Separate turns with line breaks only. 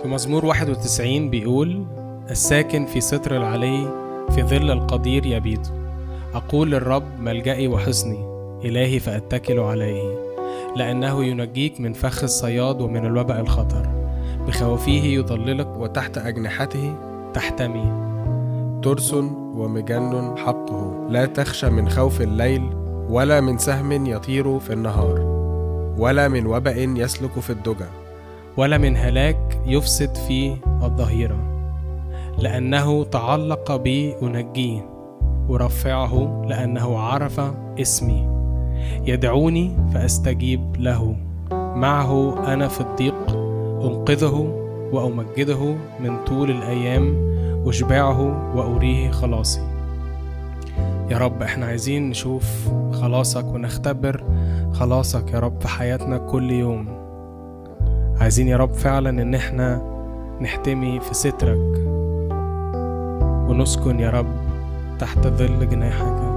في مزمور 91 بيقول: الساكن في ستر العلي في ظل القدير يبيت. أقول للرب ملجئي وحصني، إلهي فأتكل عليه، لأنه ينجيك من فخ الصياد ومن الوباء الخطر. بخوفيه يضللك وتحت أجنحته تحتمي.
ترس ومجن حقه، لا تخشى من خوف الليل، ولا من سهم يطير في النهار، ولا من وباء يسلك في الدجى،
ولا من هلاك يفسد في الظهيرة. لأنه تعلق بي أنجيه، أرفعه لأنه عرف اسمي. يدعوني فأستجيب له، معه أنا في الضيق أنقذه وأمجده من طول الأيام، أشبعه وأريه خلاصي. يا رب احنا عايزين نشوف خلاصك ونختبر خلاصك يا رب في حياتنا كل يوم. عايزين يا رب فعلا ان احنا نحتمي في سترك ونسكن يا رب تحت ظل جناحك.